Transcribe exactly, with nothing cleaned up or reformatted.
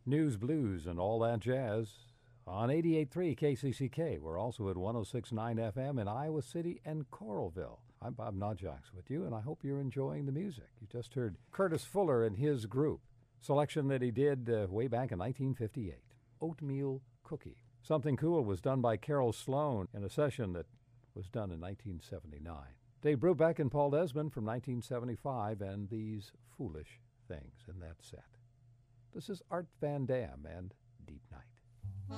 News, blues, and all that jazz on eighty-eight point three K C C K. We're also at one oh six point nine F M in Iowa City and Coralville. I'm Bob Nodjaks with you, and I hope you're enjoying the music. You just heard Curtis Fuller and his group, selection that he did uh, way back in nineteen fifty-eight, Oatmeal Cookie. Something Cool was done by Carol Sloan in a session that was done in nineteen seventy-nine. Dave Brubeck and Paul Desmond from nineteen seventy-five, and These Foolish Things in that set. This is Art Van Dam and Deep Night.